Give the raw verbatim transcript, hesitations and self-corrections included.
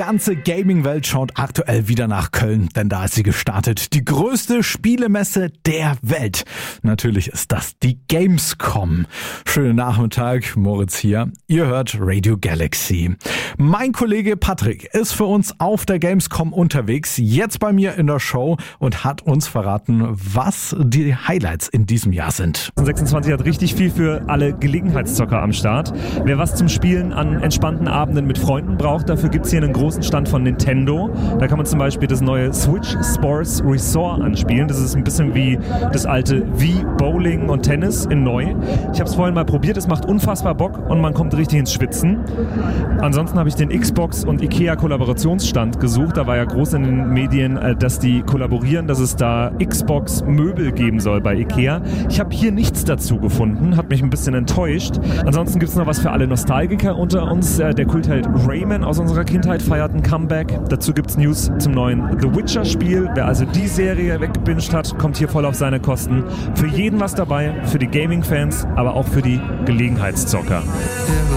ganze Gaming-Welt schaut aktuell wieder nach Köln, denn da ist sie gestartet. Die größte Spielemesse der Welt. Natürlich ist das die Gamescom. Schönen Nachmittag, Moritz hier. Ihr hört Radio Galaxy. Mein Kollege Patrick ist für uns auf der Gamescom unterwegs, jetzt bei mir in der Show und hat uns verraten, was die Highlights in diesem Jahr sind. sechsundzwanzig hat richtig viel für alle Gelegenheitszocker am Start. Wer was zum Spielen an entspannten Abenden mit Freunden braucht, dafür gibt es hier einen großen Stand von Nintendo. Da kann man zum Beispiel das neue Switch Sports Resort anspielen. Das ist ein bisschen wie das alte Wii Bowling und Tennis in neu. Ich habe es vorhin mal probiert, es macht unfassbar Bock und man kommt richtig ins Schwitzen. Ansonsten habe ich den Xbox und Ikea Kollaborationsstand gesucht. Da war ja groß in den Medien, dass die kollaborieren, dass es da Xbox Möbel geben soll bei Ikea. Ich habe hier nichts dazu gefunden, hat mich ein bisschen enttäuscht. Ansonsten gibt es noch was für alle Nostalgiker unter uns. Der Kultheld Rayman aus unserer Kindheit feiert ein Comeback. Dazu gibt es News zum neuen The Witcher Spiel. Wer also die Serie weggebinged hat, kommt hier voll auf seine Kosten. Für jeden was dabei, für die Gaming-Fans, aber auch für die Gelegenheitszocker.